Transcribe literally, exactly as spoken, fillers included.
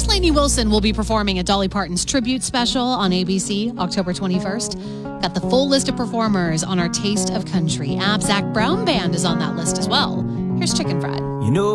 Actress Lainey Wilson will be performing at Dolly Parton's tribute special on A B C October twenty-first. Got the full list of performers on our Taste of Country app. Zach Brown Band is on that list as well. Here's Chicken Fried. You know